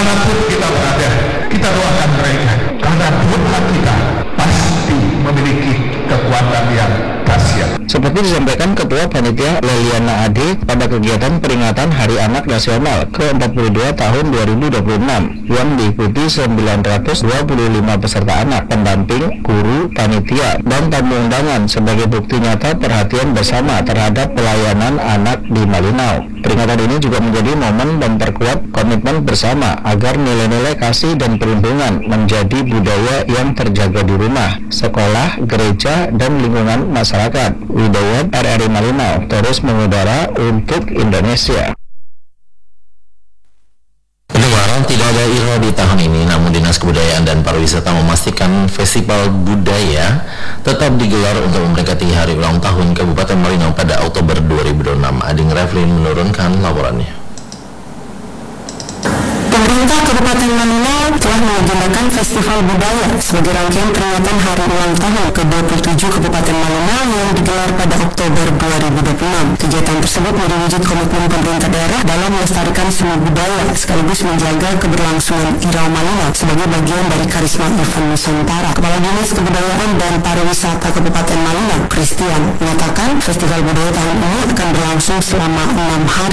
dimanapun kita berada, kita doakan mereka, karena doa kita pasti memiliki kekuatan yang dahsyat. Seperti disampaikan Ketua Panitia Leliana Ade pada kegiatan peringatan Hari Anak Nasional ke-42 tahun 2026 yang diikuti 925 peserta anak, pendamping, guru, panitia, dan tamu undangan sebagai bukti nyata perhatian bersama terhadap pelayanan anak di Malinau. Peringatan ini juga menjadi momen memperkuat komitmen bersama agar nilai-nilai kasih dan perlindungan menjadi budaya yang terjaga di rumah, sekolah, gereja, dan lingkungan masyarakat. Widowo RRI Malinau terus mengudara untuk Indonesia. Pendengar, tidak ada IRO di tahun ini, namun Dinas Kebudayaan dan Pariwisata memastikan festival budaya tetap digelar untuk memperingati hari ulang tahun Kabupaten Malinau pada Oktober 2026. Ading Revlin menurunkan laporannya. Pemerintah Kabupaten Malinau telah mengagendakan Festival Budaya sebagai rangkaian peringatan Hari Ulang Tahun ke-27 Kabupaten Malinau yang digelar pada Oktober 2026. Kegiatan tersebut menjadi wujud komitmen pemerintah daerah dalam melestarikan seni budaya sekaligus menjaga keberlangsungan Irau Malinau sebagai bagian dari karisma event Nusantara. Kepala Dinas Kebudayaan dan Pariwisata Kabupaten Malinau, Christian, menyatakan Festival Budaya tahun ini akan berlangsung selama 6 hari